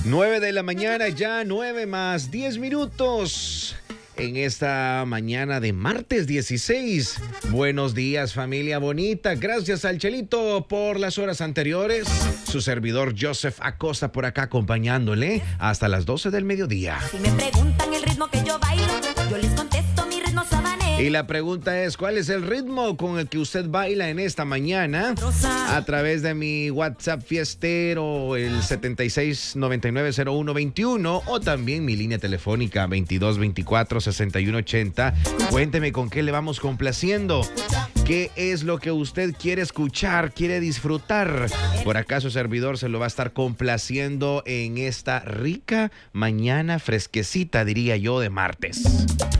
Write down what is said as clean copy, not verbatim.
9 de la mañana, ya 9 más 10 minutos. En esta mañana de martes 16. Buenos días, familia bonita. Gracias al Chelito por las horas anteriores. Su servidor Joseph Acosta por acá acompañándole hasta las 12 del mediodía. Si me preguntan el ritmo que yo bailo, yo les contesto mi ritmo sabanero. Y la pregunta es, ¿cuál es el ritmo con el que usted baila en esta mañana? A través de mi WhatsApp fiestero, el 76990121, o también mi línea telefónica 2224-6180. Cuénteme con qué le vamos complaciendo. ¿Qué es lo que usted quiere escuchar, quiere disfrutar? Por acá su servidor se lo va a estar complaciendo en esta rica mañana fresquecita, diría yo, de martes.